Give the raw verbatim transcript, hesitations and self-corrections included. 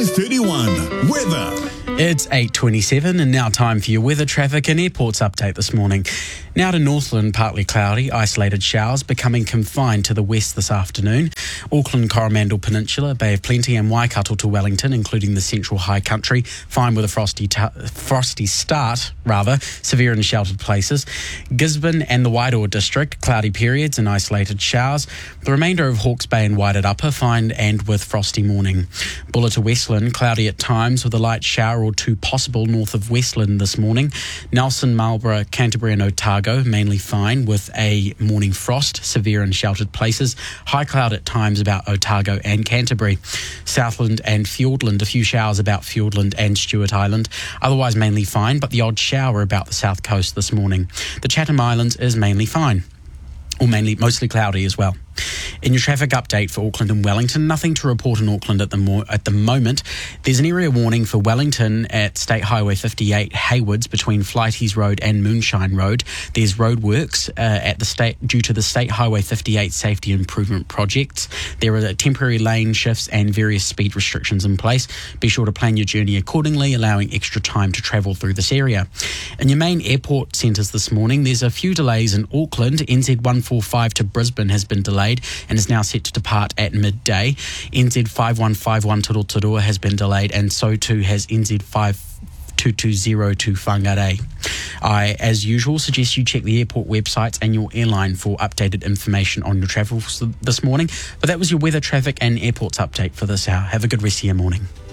thirty-one. Weather. It's eight twenty-seven and now time for your weather, traffic and airports update this morning. Now to Northland, partly cloudy, isolated showers becoming confined to the west this afternoon. Auckland, Coromandel Peninsula, Bay of Plenty and Waikato to Wellington, including the central high country, fine with a frosty t- frosty start, rather, severe in sheltered places. Gisborne and the Wairoa district, cloudy periods and isolated showers. The remainder of Hawke's Bay and Waited Upper, fine and with frosty morning. Buller to Westland, cloudy at times with a light shower or two possible north of Westland this morning. Nelson, Marlborough, Canterbury and Otago, mainly fine with a morning frost, severe in sheltered places. High cloud at times about Otago and Canterbury. Southland and Fiordland, a few showers about Fiordland and Stewart Island. Otherwise mainly fine, but the odd shower about the south coast this morning. The Chatham Islands is mainly fine, or mainly mostly cloudy as well. In your traffic update for Auckland and Wellington, nothing to report in Auckland at the mo- at the moment. There's an area warning for Wellington at State Highway fifty-eight Haywoods between Flighties Road and Moonshine Road. There's roadworks uh, at the state due to the State Highway fifty-eight safety improvement projects. There are temporary lane shifts and various speed restrictions in place. Be sure to plan your journey accordingly, allowing extra time to travel through this area. In your main airport centres this morning, there's a few delays in Auckland. N Z one forty-five to Brisbane has been delayed and is now set to depart at midday. N Z five one five one to Rotorua has been delayed, and so too has N Z five two two zero to Whangarei. I, as usual, suggest you check the airport websites and your airline for updated information on your travels this morning. But that was your weather, traffic and airports update for this hour. Have a good rest of your morning.